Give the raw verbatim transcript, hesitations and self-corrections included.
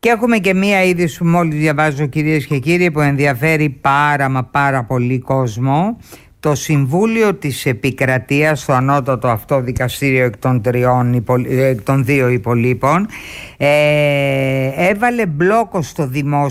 Και έχουμε και μία είδηση που μόλις διαβάζω, κυρίες και κύριοι, που ενδιαφέρει πάρα μα πάρα πολύ κόσμο. Το Συμβούλιο της Επικρατείας, στο ανώτατο αυτό δικαστήριο εκ των, τριών, εκ των δύο υπολείπων, ε, έβαλε μπλόκο στο δημόσιο